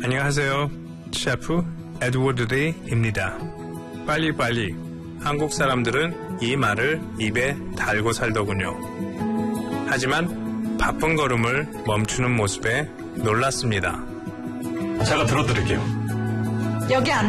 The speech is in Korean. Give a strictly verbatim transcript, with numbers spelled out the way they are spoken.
안녕하세요. 셰프 에드워드 리입니다. 빨리빨리. 한국 사람들은 이 말을 입에 달고 살더군요. 하지만 바쁜 걸음을 멈추는 모습에 놀랐습니다. 제가 들어드릴게요. 여기 안